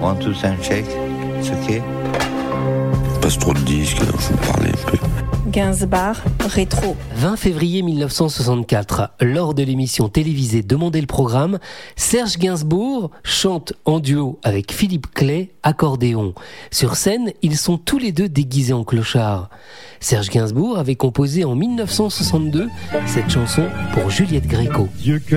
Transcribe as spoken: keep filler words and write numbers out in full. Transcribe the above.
One, two, sound check. It's okay. Passe trop de disques, il faut parler un peu. Gainsbourg, rétro. vingt février mille neuf cent soixante-quatre, lors de l'émission télévisée Demandez le programme, Serge Gainsbourg chante en duo avec Philippe Clay, accordéon. Sur scène, ils sont tous les deux déguisés en clochards. Serge Gainsbourg avait composé en mille neuf cent soixante-deux cette chanson pour Juliette Gréco.